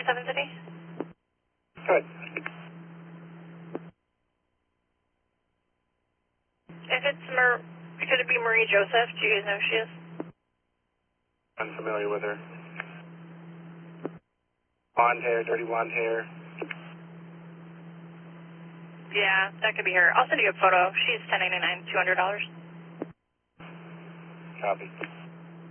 7 City? Good. If it's could it be Marie Joseph? Do you guys know who she is? I'm familiar with her. Blonde hair, dirty blonde hair. Yeah, that could be her. I'll send you a photo. She's $10.99, $200. Copy.